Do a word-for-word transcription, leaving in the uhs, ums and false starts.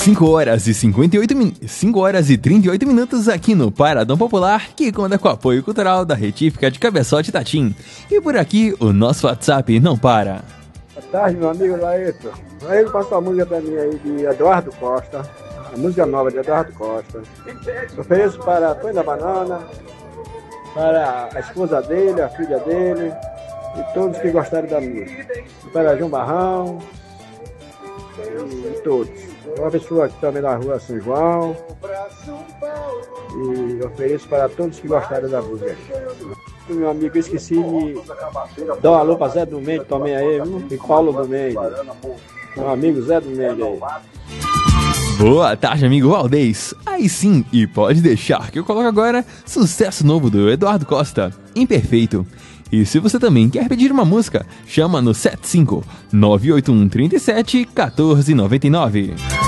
cinco horas e cinquenta e oito min... cinco horas e trinta e oito minutos aqui no Paradão Popular, que conta com o apoio cultural da Retífica de Cabeçote Tatim. E por aqui, o nosso WhatsApp não para. Boa tarde, meu amigo Laírton. Laírton, passa a música pra mim aí de Eduardo Costa, a música nova de Eduardo Costa. Ofereço para Tonho da Banana, para a esposa dele, a filha dele e todos que gostaram da música. E para João Barrão e, e todos. Uma pessoa aqui também na rua São João. E ofereço para todos que gostaram da música. Meu amigo, eu esqueci de dar um alô para Zé do Mendes também aí, viu? E Paulo do Mendes. Meu amigo Zé do Mendes aí. Boa tarde, amigo Valdez. Aí sim, e pode deixar que eu coloco agora sucesso novo do Eduardo Costa, Imperfeito. E se você também quer pedir uma música, chama no sete cinco nove oito um três sete um quatro nove nove.